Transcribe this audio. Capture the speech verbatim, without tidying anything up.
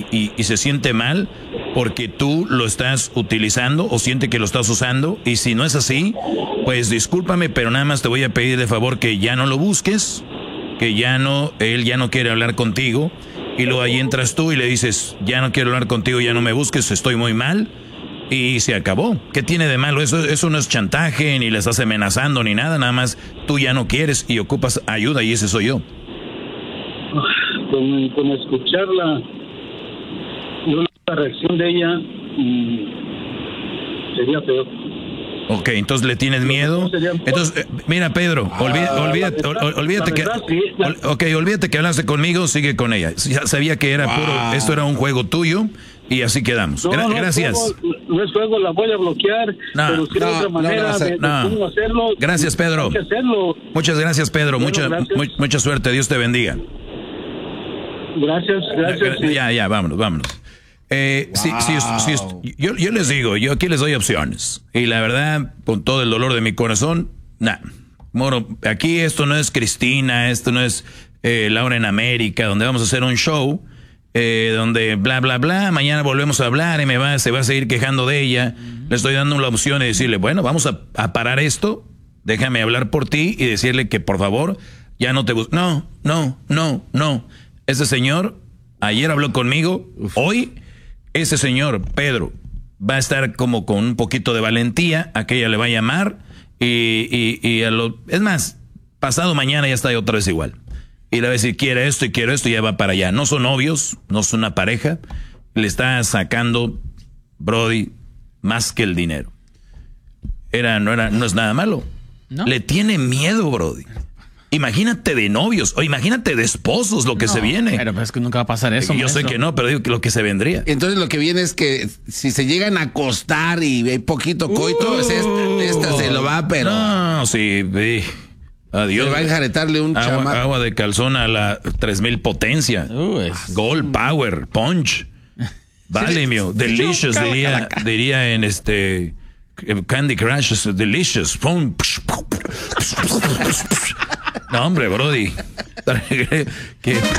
y, y se siente mal porque tú lo estás utilizando o siente que lo estás usando. Y si no es así, pues discúlpame, pero nada más te voy a pedir de favor que ya no lo busques, que ya no, él ya no quiere hablar contigo. Y luego ahí entras tú y le dices, ya no quiero hablar contigo, ya no me busques, estoy muy mal. Y se acabó. ¿Qué tiene de malo? Eso, eso no es chantaje, ni le estás amenazando, ni nada. Nada más tú ya no quieres y ocupas ayuda, y ese soy yo. Con, con escucharla, la reacción de ella mmm, sería peor. Ok, entonces le tienes miedo. Entonces, eh, mira, Pedro, olvídate, ah, olvídate, verdad, olvídate que, verdad, sí, la... ok, olvídate que hablaste conmigo, sigue con ella. Ya sabía que era wow. puro, esto era un juego tuyo y así quedamos. No, Gra- no, gracias. Juego, no es juego, la voy a bloquear, no, pero si no, de otra manera no, de, no. de hacerlo. Gracias, Pedro. Muchas gracias, Pedro. Bueno, mucha, gracias. Mu- mucha suerte. Dios te bendiga. Gracias, gracias. Ya, ya, ya vámonos, vámonos. Eh, wow. si, si, si, yo, yo les digo, yo aquí les doy opciones. Y la verdad, con todo el dolor de mi corazón, nada. Bueno, aquí esto no es Cristina, esto no es eh, Laura en América, donde vamos a hacer un show, eh, donde bla, bla, bla, mañana volvemos a hablar y me va, se va a seguir quejando de ella. Uh-huh. Le estoy dando la opción de decirle, bueno, vamos a, a parar esto, déjame hablar por ti y decirle que por favor, ya no te busques. No, no, no, no. Ese señor ayer habló conmigo, Uf. hoy... Ese señor, Pedro, va a estar como con un poquito de valentía, aquella le va a llamar y, y, y a lo, es más, pasado mañana ya está otra vez igual. Y le va a decir, quiere esto y quiero esto y ya va para allá. No son novios, no son una pareja, le está sacando, Brody, más que el dinero. Era, no, era, no es nada malo. ¿No? Le tiene miedo, Brody. Imagínate de novios, o imagínate de esposos, lo que no, se viene. Pero es que nunca va a pasar eso. Yo maestro. sé que no, pero digo que lo que se vendría. Entonces lo que viene es que si se llegan a acostar y hay poquito coito, uh, esta, esta se lo va, pero... No, sí, sí. Adiós. Se va a enjaretarle un agua, chamaco. Agua de calzón a la tres mil potencia. Uh, es... Gold Power, Punch. Valimio, sí, Delicious, diría, diría en este... Candy Crush, Delicious. No, hombre, Brody. que